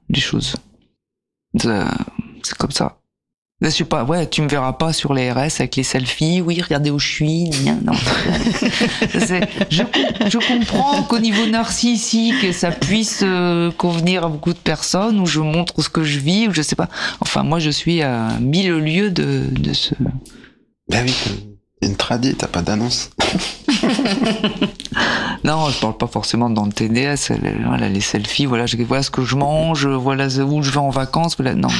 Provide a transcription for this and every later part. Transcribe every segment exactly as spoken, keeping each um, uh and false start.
les choses. C'est, c'est comme ça. Je sais pas, ouais, tu me verras pas sur les R S avec les selfies, oui, regardez où je suis, non. C'est, je, je comprends qu'au niveau narcissique, ça puisse euh, convenir à beaucoup de personnes, où je montre ce que je vis, ou je sais pas. Enfin, moi, je suis à mille lieues de, de ce... Ben oui, t'as une tradie, t'as pas d'annonce. Non, je parle pas forcément dans le T D S, voilà, les selfies, voilà, je, voilà ce que je mange, voilà où je vais en vacances, voilà, non.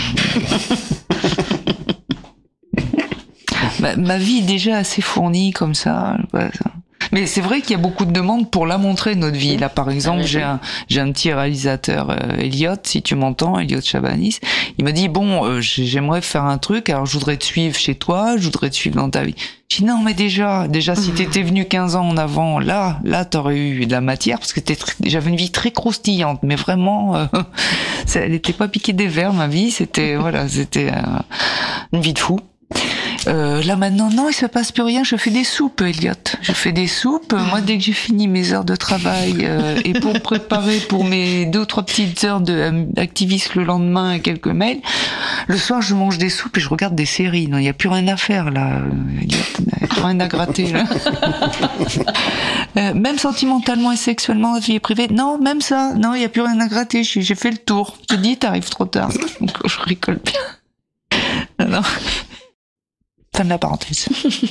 Ma, ma vie est déjà assez fournie comme ça. Voilà, ça. Mais c'est vrai qu'il y a beaucoup de demandes pour la montrer, notre vie. Là, par exemple, j'ai un, j'ai un petit réalisateur, euh, Elliot, si tu m'entends, Elliot Chabanis. Il m'a dit, bon, euh, j'aimerais faire un truc, alors je voudrais te suivre chez toi, je voudrais te suivre dans ta vie. J'ai dit, non, mais déjà, déjà, si t'étais venu quinze ans en avant, là, là, t'aurais eu de la matière, parce que j'avais une vie très croustillante, mais vraiment, euh, ça, elle était pas piquée des vers, ma vie, c'était, voilà, c'était euh, une vie de fou. Euh, là maintenant, non, il se passe plus rien. Je fais des soupes, Elliot. Je fais des soupes. Moi, dès que j'ai fini mes heures de travail euh, et pour préparer pour mes deux ou trois petites heures d'activiste le lendemain et quelques mails, le soir, je mange des soupes et je regarde des séries. Non, il n'y a plus rien à faire là, Elliot. Il n'y a plus rien à gratter là. euh, même sentimentalement et sexuellement, la vie privée, non, même ça, non, il n'y a plus rien à gratter. J'ai fait le tour. Je te dis, t'arrives trop tard. Donc, je rigole bien. Non. Fin de la parenthèse.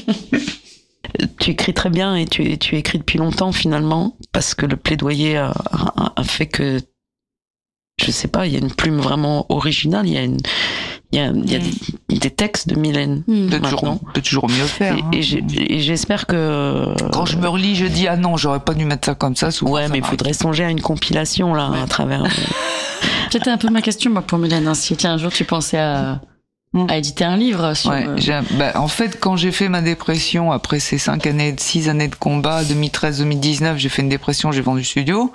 Tu écris très bien et tu, tu écris depuis longtemps finalement, parce que le plaidoyer a, a, a fait que, je sais pas, il y a une plume vraiment originale, il y a, une, il y a, il y a des, des textes de Mylène mmh. maintenant. Peut toujours mieux faire. Et, hein. et j'espère que... Quand je me relis, je dis, ah non, j'aurais pas dû mettre ça comme ça. Souvent, ouais, ça mais il faudrait songer à une compilation là, ouais. à travers... C'était un peu ma question moi, pour Mylène. Hein. Si un jour tu pensais à... à éditer un livre sur... Ouais, euh... bah, en fait, quand j'ai fait ma dépression, après ces cinq années, six années de combat, deux mille treize deux mille dix-neuf, j'ai fait une dépression, j'ai vendu le studio.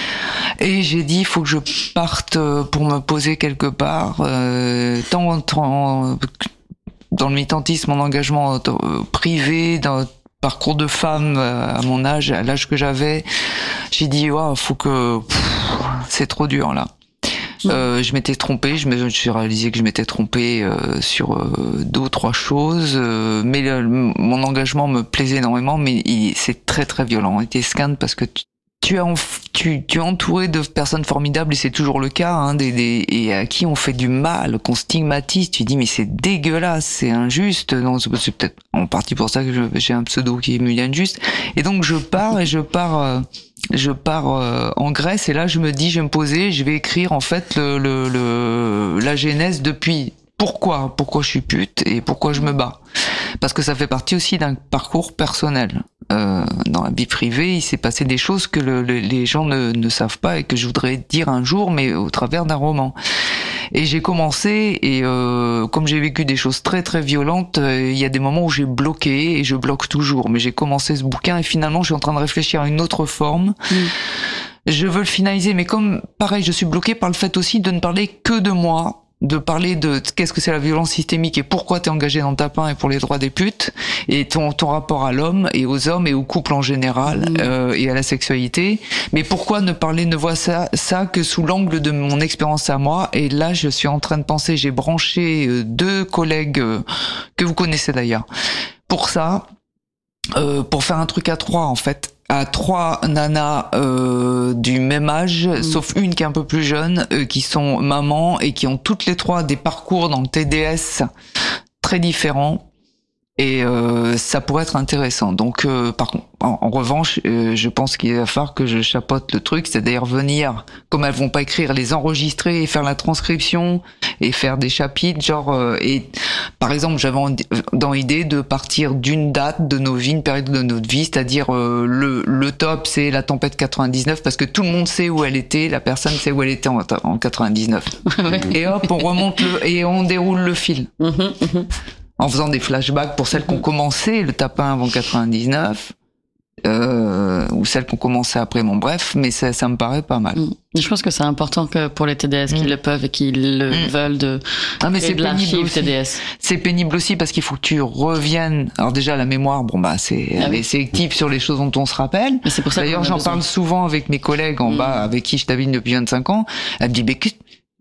Et j'ai dit, il faut que je parte pour me poser quelque part. Euh, tant, tant dans le militantisme, mon engagement privé, dans le parcours de femme à mon âge, à l'âge que j'avais, j'ai dit, wow, faut que... Pff, c'est trop dur, là. Euh, je m'étais trompé, je me suis réalisé que je m'étais trompé euh, sur euh, deux ou trois choses, euh, mais le, mon engagement me plaisait énormément, mais il, c'est très très violent. Il était scan parce que tu, tu, es en, tu, tu es entouré de personnes formidables et c'est toujours le cas, hein, des, des, et à qui on fait du mal, qu'on stigmatise. Tu dis mais c'est dégueulasse, c'est injuste. Non, c'est, c'est peut-être en partie pour ça que je, j'ai un pseudo qui est Mylène Juste. Et donc je pars et je pars. Euh, Je pars euh, en Grèce et là je me dis je vais me poser, je vais écrire en fait le, le, le la genèse depuis pourquoi pourquoi je suis pute et pourquoi je me bats, parce que ça fait partie aussi d'un parcours personnel. Euh, dans la vie privée, il s'est passé des choses que le, le, les gens ne, ne savent pas et que je voudrais dire un jour, mais au travers d'un roman. Et j'ai commencé, et euh, comme j'ai vécu des choses très très violentes, euh, il y a des moments où j'ai bloqué, et je bloque toujours. Mais j'ai commencé ce bouquin, et finalement, je suis en train de réfléchir à une autre forme. Mmh. Je veux le finaliser, mais comme, pareil, je suis bloquée par le fait aussi de ne parler que de moi, de parler de qu'est-ce que c'est la violence systémique et pourquoi t'es engagé dans Tapin et pour les droits des putes, et ton, ton rapport à l'homme et aux hommes et au couple en général, mmh. euh, et à la sexualité. Mais pourquoi ne parler, ne voir ça, ça que sous l'angle de mon expérience à moi. Et là, je suis en train de penser, j'ai branché deux collègues euh, que vous connaissez d'ailleurs pour ça, euh, pour faire un truc à trois en fait. À trois nanas euh, du même âge, mmh. sauf une qui est un peu plus jeune, euh, qui sont mamans et qui ont toutes les trois des parcours dans le T D S très différents. Et euh, ça pourrait être intéressant. Donc, euh, par contre, en, en revanche, euh, je pense qu'il va falloir que je chapeaute le truc, c'est-à-dire venir, comme elles vont pas écrire, les enregistrer et faire la transcription et faire des chapitres, genre. Euh, et par exemple, j'avais dans l'idée de partir d'une date de nos vies, une période de notre vie, c'est-à-dire euh, le le top, c'est la tempête quatre-vingt-dix-neuf, parce que tout le monde sait où elle était, la personne sait où elle était en, en quatre-vingt-dix-neuf. Et hop, on remonte le et on déroule le fil. En faisant des flashbacks pour celles qui ont commencé le Tapin avant quatre-vingt-dix-neuf, euh, ou celles qui ont commencé après, bon bref, mais ça, ça me paraît pas mal. Mmh. Je pense que c'est important que pour les T D S mmh. qui le peuvent et qui le mmh. veulent de ah, mais c'est de pénible aussi. T D S. C'est pénible aussi parce qu'il faut que tu reviennes. Alors déjà la mémoire, bon bah c'est ah oui. sélectif sur les choses dont on se rappelle. Mais c'est pour ça D'ailleurs j'en besoin. parle souvent avec mes collègues en mmh. bas avec qui je t'habite depuis vingt-cinq ans. Elle me dit mais